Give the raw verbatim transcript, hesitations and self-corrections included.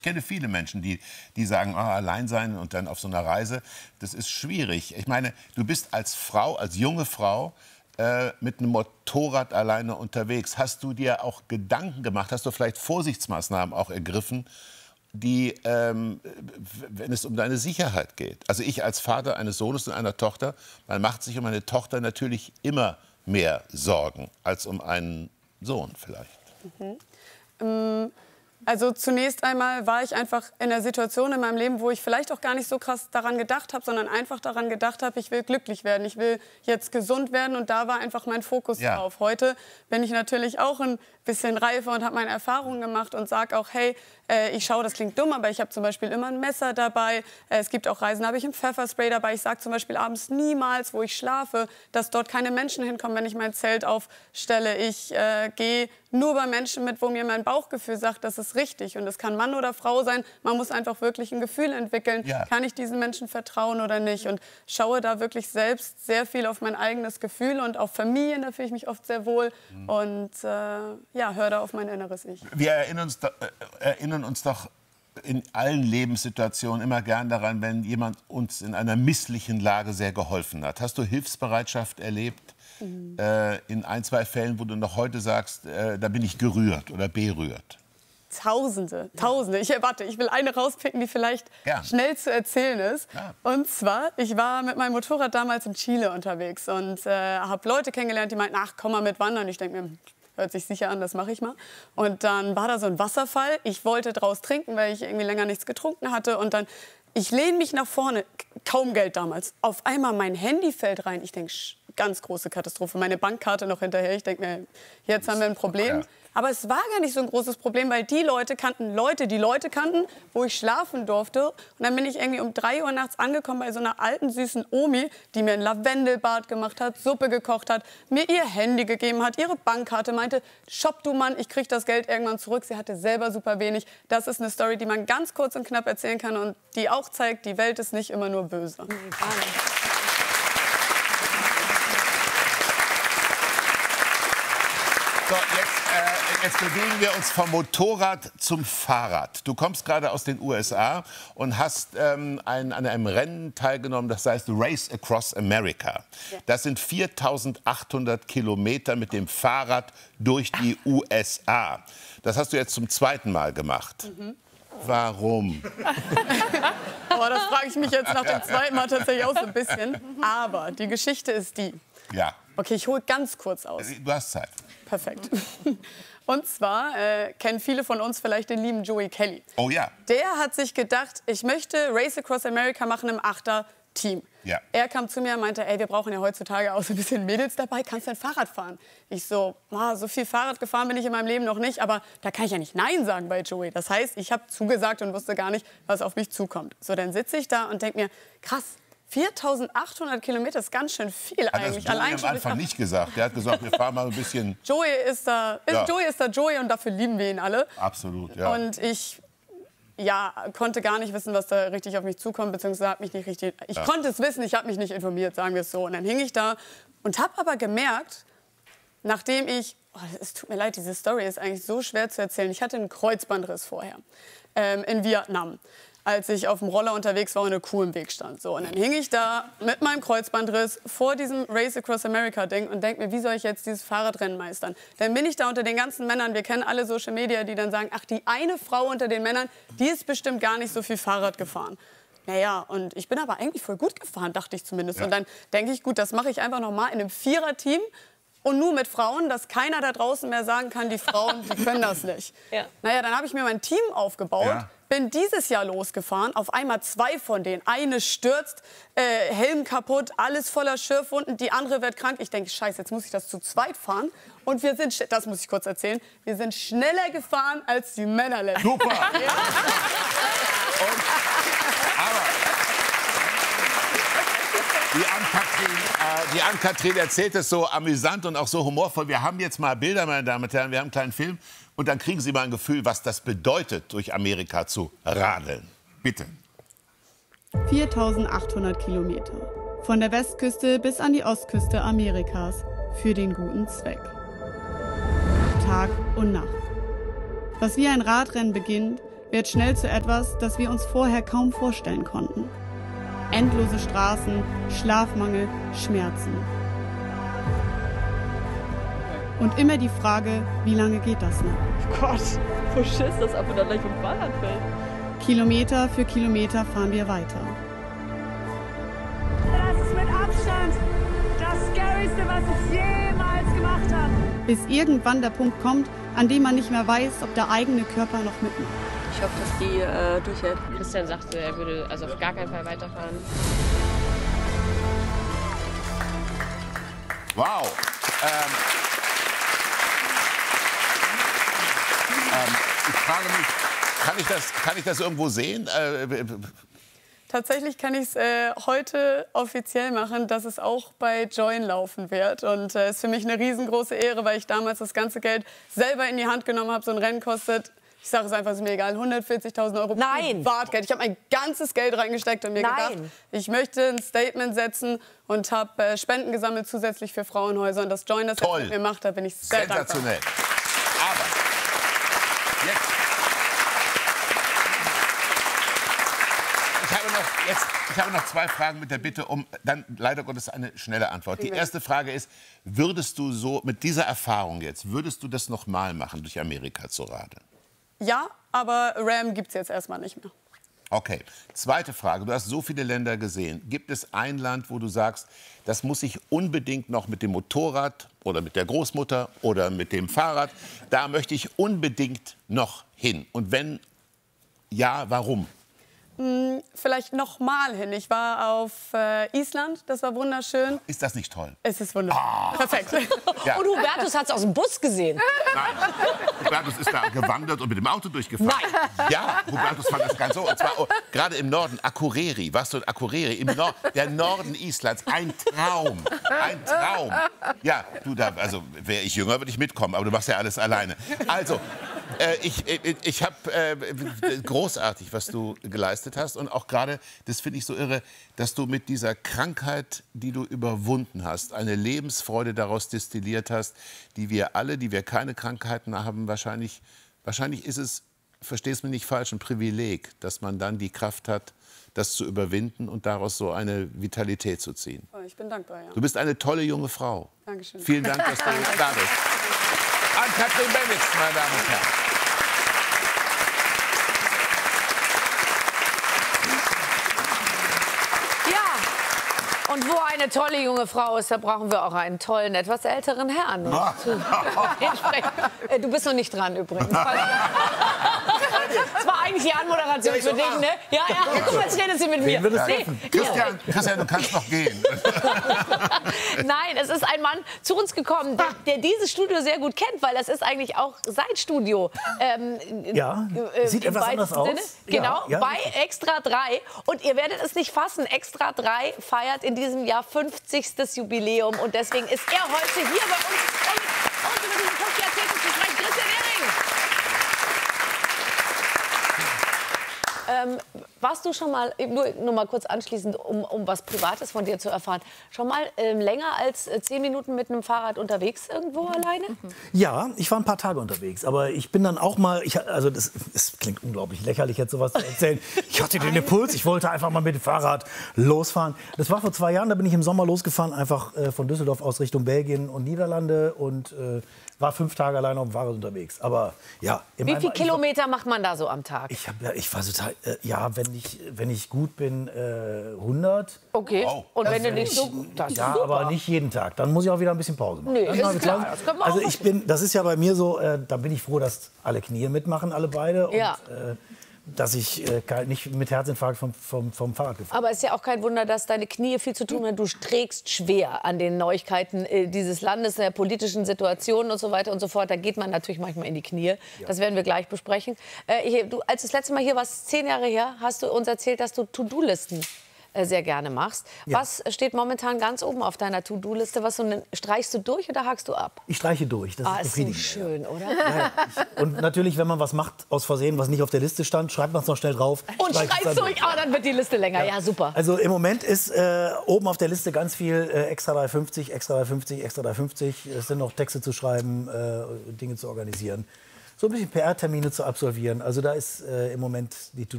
Ich kenne viele Menschen, die, die sagen, oh, allein sein und dann auf so einer Reise, das ist schwierig. Ich meine, du bist als Frau, als junge Frau, äh, mit einem Motorrad alleine unterwegs. Hast du dir auch Gedanken gemacht, hast du vielleicht Vorsichtsmaßnahmen auch ergriffen, die, ähm, wenn es um deine Sicherheit geht? Also ich als Vater eines Sohnes und einer Tochter, man macht sich um eine Tochter natürlich immer mehr Sorgen als um einen Sohn vielleicht. Mhm. Ähm Also zunächst einmal war ich einfach in der Situation in meinem Leben, wo ich vielleicht auch gar nicht so krass daran gedacht habe, sondern einfach daran gedacht habe, ich will glücklich werden, ich will jetzt gesund werden, und da war einfach mein Fokus ja. drauf. Heute bin ich natürlich auch ein bisschen reifer und habe meine Erfahrungen gemacht und sage auch, hey, äh, ich schaue, das klingt dumm, aber ich habe zum Beispiel immer ein Messer dabei. Äh, es gibt auch Reisen, da habe ich ein Pfefferspray dabei. Ich sage zum Beispiel abends niemals, wo ich schlafe, dass dort keine Menschen hinkommen, wenn ich mein Zelt aufstelle. Ich äh, gehe nur bei Menschen mit, wo mir mein Bauchgefühl sagt, das ist richtig. Und es kann Mann oder Frau sein. Man muss einfach wirklich ein Gefühl entwickeln. Ja. Kann ich diesen Menschen vertrauen oder nicht? Und schaue da wirklich selbst sehr viel auf mein eigenes Gefühl und auf Familien. Da fühle ich mich oft sehr wohl. Mhm. Und äh, ja, höre da auf mein inneres Ich. Wir erinnern uns, äh, erinnern uns doch in allen Lebenssituationen immer gern daran, wenn jemand uns in einer misslichen Lage sehr geholfen hat. Hast du Hilfsbereitschaft erlebt? Mhm. Äh, in ein, zwei Fällen, wo du noch heute sagst, äh, da bin ich gerührt oder berührt? Tausende, Tausende. Ich, warte, ich will eine rauspicken, die vielleicht Gern. schnell zu erzählen ist. Ja. Und zwar, ich war mit meinem Motorrad damals in Chile unterwegs und äh, habe Leute kennengelernt, die meinten, ach, komm mal mit wandern. Ich denke mir, hört sich sicher an, das mache ich mal. Und dann war da so ein Wasserfall. Ich wollte draus trinken, weil ich irgendwie länger nichts getrunken hatte. Und dann, ich lehne mich nach vorne, kaum Geld damals. Auf einmal mein Handy fällt rein. Ich denke, ganz große Katastrophe. Meine Bankkarte noch hinterher. Ich denke mir, jetzt haben wir ein Problem. Ja. Aber es war gar nicht so ein großes Problem, weil die Leute kannten Leute, die Leute kannten, wo ich schlafen durfte. Und dann bin ich irgendwie um drei Uhr nachts angekommen bei so einer alten, süßen Omi, die mir ein Lavendelbad gemacht hat, Suppe gekocht hat, mir ihr Handy gegeben hat, ihre Bankkarte, meinte, shop du Mann, ich krieg das Geld irgendwann zurück. Sie hatte selber super wenig. Das ist eine Story, die man ganz kurz und knapp erzählen kann und die auch zeigt, die Welt ist nicht immer nur böse. Nee, gar nicht. So, jetzt, äh, jetzt bewegen wir uns vom Motorrad zum Fahrrad. Du kommst gerade aus den U S A und hast ähm, ein, an einem Rennen teilgenommen, das heißt Race Across America. Ja. Das sind viertausendachthundert Kilometer mit dem Fahrrad durch die U S A. Das hast du jetzt zum zweiten Mal gemacht. Mhm. Warum? Oh, das frage ich mich jetzt nach dem zweiten Mal tatsächlich auch so ein bisschen. Aber die Geschichte ist die. Ja. Okay, ich hole ganz kurz aus. Du hast Zeit. Perfekt. Und zwar äh, kennen viele von uns vielleicht den lieben Joey Kelly. Oh ja. Der hat sich gedacht, ich möchte Race Across America machen im Achter-Team. Ja. Er kam zu mir und meinte, ey, wir brauchen ja heutzutage auch so ein bisschen Mädels dabei, kannst du ein Fahrrad fahren? Ich so, ah, so viel Fahrrad gefahren bin ich in meinem Leben noch nicht, aber da kann ich ja nicht Nein sagen bei Joey. Das heißt, ich habe zugesagt und wusste gar nicht, was auf mich zukommt. So, dann sitze ich da und denke mir, krass, viertausendachthundert Kilometer ist ganz schön viel hat eigentlich. Das Joey Allein am Anfang nicht gesagt. Der hat gesagt, wir fahren mal ein bisschen. Joey ist da, ist, ja. Joey ist da Joey und dafür lieben wir ihn alle. Absolut, ja. Und ich ja, konnte gar nicht wissen, was da richtig auf mich zukommt, beziehungsweise habe mich nicht richtig. Ich ja. konnte es wissen, ich habe mich nicht informiert, sagen wir es so. Und dann hing ich da und habe aber gemerkt, nachdem ich, oh, es tut mir leid, diese Story ist eigentlich so schwer zu erzählen. Ich hatte einen Kreuzbandriss vorher ähm, in Vietnam, als ich auf dem Roller unterwegs war und eine Kuh im Weg stand. So, und dann hing ich da mit meinem Kreuzbandriss vor diesem Race Across America Ding und denke mir, wie soll ich jetzt dieses Fahrradrennen meistern? Dann bin ich da unter den ganzen Männern, wir kennen alle Social Media, die dann sagen, ach, die eine Frau unter den Männern, die ist bestimmt gar nicht so viel Fahrrad gefahren. Naja, und ich bin aber eigentlich voll gut gefahren, dachte ich zumindest. Ja. Und dann denke ich, gut, das mache ich einfach noch mal in einem Vierer-Team. Und nur mit Frauen, dass keiner da draußen mehr sagen kann, die Frauen, die können das nicht. Ja. Naja, dann habe ich mir mein Team aufgebaut, ja. bin dieses Jahr losgefahren, auf einmal zwei von denen. Eine stürzt, äh, Helm kaputt, alles voller Schürfwunden, die andere wird krank. Ich denke, scheiße, jetzt muss ich das zu zweit fahren. Und wir sind, das muss ich kurz erzählen, wir sind schneller gefahren als die Männer. Super! Ja. Und, aber Die Ann-Kathrin, äh, die Ann-Kathrin erzählt es so amüsant und auch so humorvoll. Wir haben jetzt mal Bilder, meine Damen und Herren, wir haben einen kleinen Film. Und dann kriegen Sie mal ein Gefühl, was das bedeutet, durch Amerika zu radeln. Bitte. viertausendachthundert Kilometer. Von der Westküste bis an die Ostküste Amerikas. Für den guten Zweck. Tag und Nacht. Was wie ein Radrennen beginnt, wird schnell zu etwas, das wir uns vorher kaum vorstellen konnten. Endlose Straßen, Schlafmangel, Schmerzen. Und immer die Frage, wie lange geht das noch? Oh Gott, wo schiss das ab und dann gleich vom Fahrrad fällt. Kilometer für Kilometer fahren wir weiter. Das ist mit Abstand das Scarieste, was ich jemals gemacht habe. Bis irgendwann der Punkt kommt, an dem man nicht mehr weiß, ob der eigene Körper noch mitmacht. Ich hoffe, dass die äh, durchhält. Christian sagte, er würde also auf gar keinen Fall weiterfahren. Wow. Ähm, ähm, ich frage mich, kann ich das, kann ich das irgendwo sehen? Äh, Tatsächlich kann ich es äh, heute offiziell machen, dass es auch bei Join laufen wird. Und es äh, ist für mich eine riesengroße Ehre, weil ich damals das ganze Geld selber in die Hand genommen habe. So ein Rennen kostet, ich sage es einfach, ist mir egal, hundertvierzigtausend Euro Nein. Privatgeld. Ich habe mein ganzes Geld reingesteckt und mir Nein. gedacht, ich möchte ein Statement setzen und habe äh, Spenden gesammelt zusätzlich für Frauenhäuser. Und dass Join das jetzt mit mir macht, da bin ich sehr dankbar. Sensationell. Aber jetzt, ich habe noch, jetzt, ich habe noch zwei Fragen mit der Bitte um dann leider Gottes eine schnelle Antwort. Die erste Frage ist, würdest du so mit dieser Erfahrung jetzt, würdest du das noch mal machen, durch Amerika zu radeln? Ja, aber Ram gibt es jetzt erstmal nicht mehr. Okay. Zweite Frage. Du hast so viele Länder gesehen. Gibt es ein Land, wo du sagst, das muss ich unbedingt noch mit dem Motorrad oder mit der Großmutter oder mit dem Fahrrad, da möchte ich unbedingt noch hin? Und wenn ja, warum? Hm, vielleicht noch mal hin. Ich war auf äh, Island, das war wunderschön. Ist das nicht toll? Es ist wunderschön. Ah. Perfekt. Ja. Und Hubertus hat es aus dem Bus gesehen. Nein, Hubertus ist da gewandert und mit dem Auto durchgefahren. Nein. Ja, Hubertus fand das ganz so. Und zwar oh, gerade im Norden, Akureyri. Warst du in Akureyri? Im Nord, der Norden Islands. Ein Traum. Ein Traum. Ja, du da, also wäre ich jünger, würde ich mitkommen. Aber du machst ja alles alleine. Also, äh, ich, ich, ich habe äh, großartig, was du geleistet hast. Und auch gerade, das finde ich so irre, dass du mit dieser Krankheit, die du überwunden hast, eine Lebensfreude daraus destilliert hast, die wir alle, die wir keine Krankheiten haben, wahrscheinlich, wahrscheinlich ist es, versteh es mir nicht falsch, ein Privileg, dass man dann die Kraft hat, das zu überwinden und daraus so eine Vitalität zu ziehen. Oh, ich bin dankbar, ja. Du bist eine tolle junge Frau. Dankeschön. Vielen Dank, dass du da bist. Ann-Kathrin Bennitz, meine Damen und Herren. Und wo eine tolle junge Frau ist, da brauchen wir auch einen tollen, etwas älteren Herrn. Du bist noch nicht dran übrigens. Das war eigentlich die Anmoderation für dich, ne? Ja, ja, guck mal, jetzt redet sie mit mir. Nee, Christian, Christian, du kannst noch gehen. Nein, es ist ein Mann zu uns gekommen, der, der dieses Studio sehr gut kennt, weil das ist eigentlich auch sein Studio. Ähm, ja, äh, sieht etwas anders aus. Sinne. Genau, ja, ja. bei Extra drei. Und ihr werdet es nicht fassen, Extra drei feiert in diesem Jahr fünfzigstes Jubiläum. Und deswegen ist er heute hier bei uns, um uns über diesen fünfzig Jahrzehnte zu sprechen. Christian Ehring! Ähm, warst du schon mal, nur, nur mal kurz anschließend, um, um was Privates von dir zu erfahren, schon mal ähm, länger als äh, zehn Minuten mit einem Fahrrad unterwegs irgendwo alleine? Ja, ich war ein paar Tage unterwegs, aber ich bin dann auch mal, ich, also das, das klingt unglaublich lächerlich jetzt sowas zu erzählen. Ich hatte den Impuls, ich wollte einfach mal mit dem Fahrrad losfahren. Das war vor zwei Jahren, da bin ich im Sommer losgefahren, einfach äh, von Düsseldorf aus Richtung Belgien und Niederlande und äh, war fünf Tage alleine auf dem Fahrrad unterwegs. Aber ja, wie viele Kilometer macht man da so am Tag? Ich habe ja, ich war total, äh, ja, wenn ich, wenn ich gut bin, äh, hundert. Okay. Wow. Und wenn Also du nicht ich- so, das Ja, ist super. aber nicht jeden Tag. Dann muss ich auch wieder ein bisschen Pause machen. Nee, Dann ist mal klar, Pause. das können wir Also auch ich bin, das ist ja bei mir so, äh, da bin ich froh, dass alle Knie mitmachen, alle beide. Ja. Und, äh, dass ich äh, kein- nicht mit Herzinfarkt vom, vom, vom Fahrrad gefahren Aber es ist ja auch kein Wunder, dass deine Knie viel zu tun haben. Du trägst schwer an den Neuigkeiten äh, dieses Landes, der politischen Situation und so weiter und so fort. Da geht man natürlich manchmal in die Knie. Das werden wir gleich besprechen. Äh, hier, du, als du das letzte Mal hier warst, zehn Jahre her, hast du uns erzählt, dass du To-Do-Listen äh, sehr gerne machst. Ja. Was steht momentan ganz oben auf deiner To-Do-Liste? Was so, streichst du durch oder hakst du ab? Ich streiche durch. Das Ah, ist ist so befriedigend. schön, oder? Ja, ja. Ich, und natürlich, wenn man was macht aus Versehen, was nicht auf der Liste stand, schreibt man es noch schnell drauf. Und streicht es schreibst dann durch. Ah, dann wird die Liste länger. Ja, super. Also im Moment ist äh, oben auf der Liste ganz viel äh, extra dreihundertfünfzig, extra dreihundertfünfzig, extra dreihundertfünfzig. Es sind noch Texte zu schreiben, äh, Dinge zu organisieren. so ein bisschen P R-Termine zu absolvieren. Also da ist äh, im Moment die